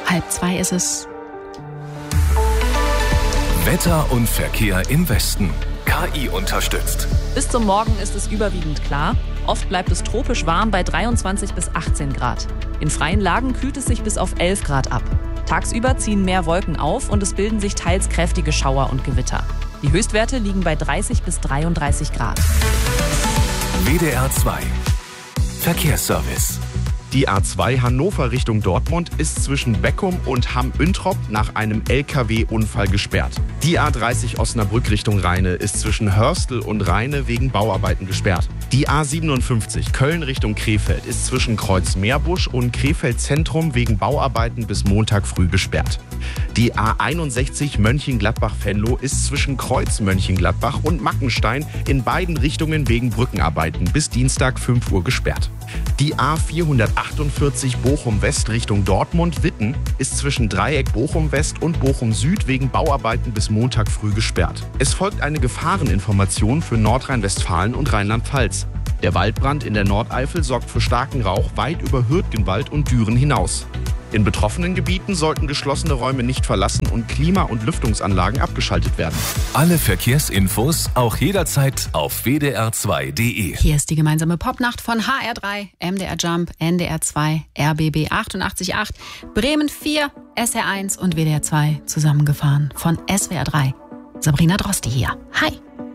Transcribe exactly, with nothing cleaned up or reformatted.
Halb zwei ist es. Wetter und Verkehr im Westen. K I unterstützt. Bis zum Morgen ist es überwiegend klar. Oft bleibt es tropisch warm bei dreiundzwanzig bis achtzehn Grad. In freien Lagen kühlt es sich bis auf elf Grad ab. Tagsüber ziehen mehr Wolken auf und es bilden sich teils kräftige Schauer und Gewitter. Die Höchstwerte liegen bei dreißig bis dreiunddreißig Grad. W D R zwei Verkehrsservice. Die A zwei Hannover Richtung Dortmund ist zwischen Beckum und Hamm-Üntrop nach einem L K W-Unfall gesperrt. Die A dreißig Osnabrück Richtung Rheine ist zwischen Hörstel und Rheine wegen Bauarbeiten gesperrt. Die A siebenundfünfzig Köln Richtung Krefeld ist zwischen Kreuz Meerbusch und Krefeld Zentrum wegen Bauarbeiten bis Montag früh gesperrt. Die A einundsechzig Mönchengladbach-Venlo ist zwischen Kreuz Mönchengladbach und Mackenstein in beiden Richtungen wegen Brückenarbeiten bis Dienstag fünf Uhr gesperrt. Die A vierhundertachtundvierzig Bochum West Richtung Dortmund-Witten ist zwischen Dreieck Bochum West und Bochum Süd wegen Bauarbeiten bis Montag früh gesperrt. Es folgt eine Gefahreninformation für Nordrhein-Westfalen und Rheinland-Pfalz. Der Waldbrand in der Nordeifel sorgt für starken Rauch weit über Hürtgenwald und Düren hinaus. In betroffenen Gebieten sollten geschlossene Räume nicht verlassen und Klima- und Lüftungsanlagen abgeschaltet werden. Alle Verkehrsinfos auch jederzeit auf w d r zwei punkt d e. Hier ist die gemeinsame Popnacht von H R drei, M D R Jump, N D R zwei, R B B achtundachtzig Komma acht, Bremen vier, S R eins und W D R zwei zusammengefahren von S W R drei. Sabrina Drosti hier. Hi!